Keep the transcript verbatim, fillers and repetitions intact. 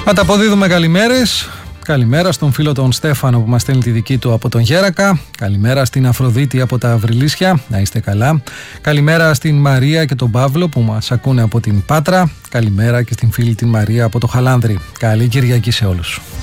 Ανταποδίδουμε καλημέρες. Καλημέρα στον φίλο τον Στέφανο που μας στέλνει τη δική του από τον Γέρακα. Καλημέρα στην Αφροδίτη από τα Αυριλίσια. Να είστε καλά. Καλημέρα στην Μαρία και τον Παύλο που μας ακούνε από την Πάτρα. Καλημέρα και στην φίλη την Μαρία από το Χαλάνδρι. Καλή Κυριακή σε όλους.